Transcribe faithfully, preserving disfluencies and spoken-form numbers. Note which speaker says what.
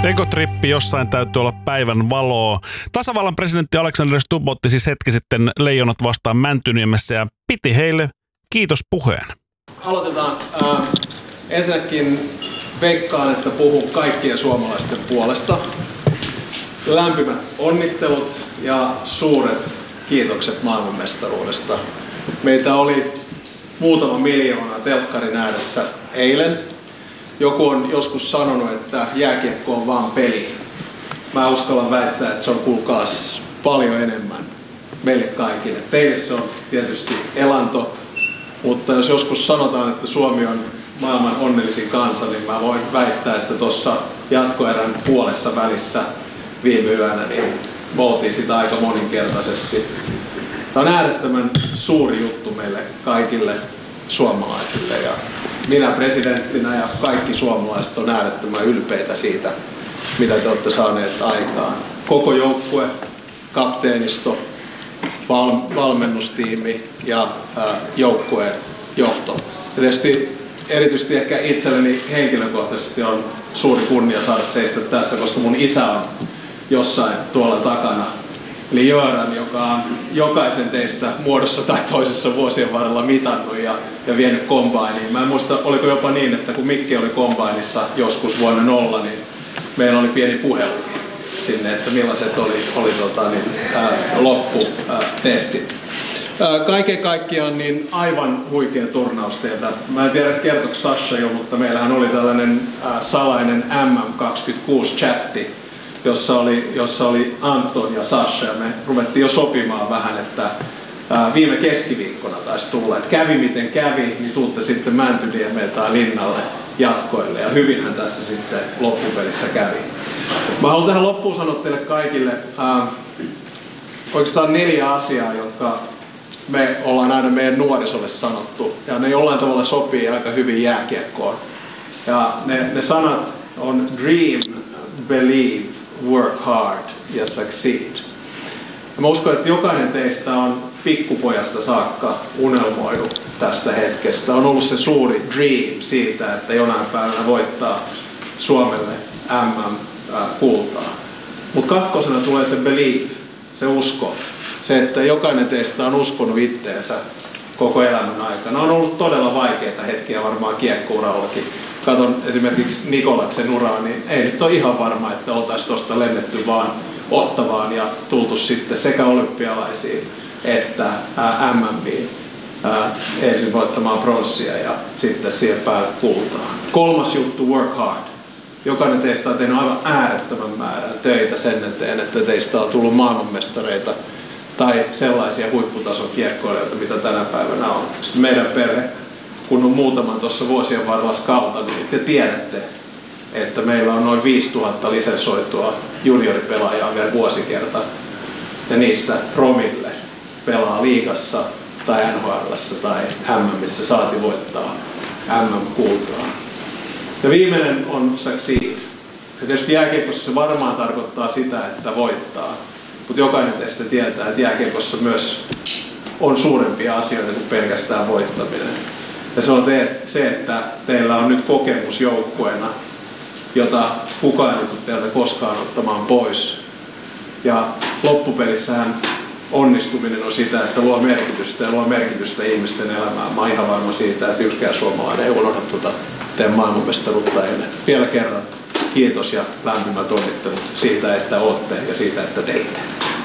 Speaker 1: Egotrippi, jossain täytyy olla päivän valoa. Tasavallan presidentti Alexander Stubb otti siis hetki sitten Leijonat vastaan Mäntyniemessä ja piti heille kiitospuheen.
Speaker 2: Aloitetaan. Äh, ensinnäkin veikkaan, että puhun kaikkien suomalaisten puolesta. Lämpimät onnittelut ja suuret kiitokset maailmanmestaruudesta. Meitä oli muutama miljoona telkkarin ääressä eilen. Joku on joskus sanonut, että jääkiekko on vaan peli. Mä uskallan väittää, että se on kuulkaas paljon enemmän meille kaikille. Teille se on tietysti elanto, mutta jos joskus sanotaan, että Suomi on maailman onnellisin kansa, niin mä voin väittää, että tuossa jatkoerän puolessa välissä viime yönä niin me oltiin sitä aika moninkertaisesti. Tämä on äärettömän suuri juttu meille kaikille suomalaisille ja minä presidenttinä ja kaikki suomalaiset on äärettömän ylpeitä siitä, mitä te olette saaneet aikaan. Koko joukkue, kapteenisto, val- valmennustiimi ja ää, joukkueen johto. Ja tietysti erityisesti ehkä itselleni henkilökohtaisesti on suuri kunnia saada seistä tässä, koska mun isä on jossain tuolla takana. Eli Jöran, joka on jokaisen teistä muodossa tai toisessa vuosien varrella mitannut ja, ja vienyt kombainiin. Mä en muista, oliko jopa niin, että kun Mikki oli kombainissa joskus vuonna nolla, niin meillä oli pieni puhelu sinne, että millaiset oli, oli tota, niin, ää, lopputestit. Ää, kaiken kaikkiaan niin aivan huikea turnaus teiltä. Mä en tiedä kertoiko Sasha jo, mutta meillähän oli tällainen ää, salainen M M kaksikymmentäkuusi chatti, jossa oli, jossa oli Anton ja Sasha ja me ruvettiin jo sopimaan vähän, että ää, viime keskiviikkona taisi tulla, että kävi miten kävi, niin tuutte sitten Mäntyniemeen tai Linnalle jatkoille ja hyvinhän tässä sitten loppupelissä kävi. Mä haluan tähän loppuun sanoa teille kaikille ää, oikeastaan neljä asiaa, jotka me ollaan aina meidän nuorisolle sanottu ja ne jollain tavalla sopii aika hyvin jääkiekkoon. Ja ne, ne sanat on dream, believe, work hard ja succeed. Ja mä uskon, että jokainen teistä on pikkupojasta saakka unelmoinut tästä hetkestä. On ollut se suuri dream siitä, että jonain päivänä voittaa Suomelle M M-kultaa. Mutta kakkosena tulee se believe, se usko. Se, että jokainen teistä on uskonut itteensä koko elämän aikana. On ollut todella vaikeita hetkiä varmaan kiekkourallakin. Katon esimerkiksi Nikolaksen uraa, niin ei nyt ole ihan varma, että oltaisiin tuosta lennetty vaan Ottavaan ja tultu sitten sekä olympialaisiin että M M:iin ensin voittamaan pronssia ja sitten siihen päälle kultaa. Kolmas juttu, work hard. Jokainen teistä on tehnyt aivan äärettömän määrän töitä sen eteen, että teistä on tullut maailmanmestareita tai sellaisia huipputason kiekkoilijoita, mitä tänä päivänä on. Sitten meidän perhe, kun on muutaman tuossa vuosien varrella skautannut, niin te tiedätte, että meillä on noin viisituhatta lisensoitua junioripelaajaa vielä vuosikerta. Ja niistä promille pelaa liigassa tai N H L:ssä tai M M:issä saati voittaa M M-kultaa. Ja viimeinen on succeed. Ja tietysti jääkiekossa se varmaan tarkoittaa sitä, että voittaa. Mutta jokainen teistä tietää, että jääkiekossa myös on suurempia asioita kuin pelkästään voittaminen. Ja se on te, se, että teillä on nyt kokemus joukkueena, jota kukaan ei tule teiltä koskaan ottamaan pois. Ja loppupelissähän onnistuminen on sitä, että luo merkitystä ja luo merkitystä ihmisten elämään. Mä oon ihan varma siitä, että yksikään suomalainen ei unohda tuota teidän maailmanmestaruutta ennen. Vielä kerran kiitos ja lämpimät onnittelut siitä, että ootte ja siitä, että teitte.